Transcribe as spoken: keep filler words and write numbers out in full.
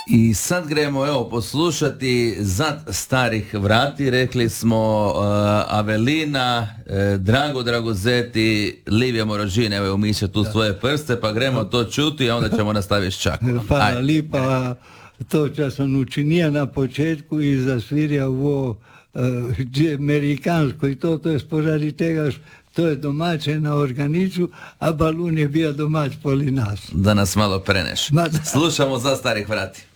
I sad gremo evo poslušati Zad starih vrati, rekli smo uh, Avelina, uh, Drago Dragozeti, Livija Moražin, evo umišlja tu da. svoje prste, pa gremo to čuti, a onda ćemo nastaviti s Čakom. Hvala lipa, to čo sam učinio na početku i zasvirio ovo uh, amerikansko i to, to je spožari tega, to je domaće na organiču, a balun je bio domać poli nas. Da nas malo preneš. Slušamo Za starih vrati.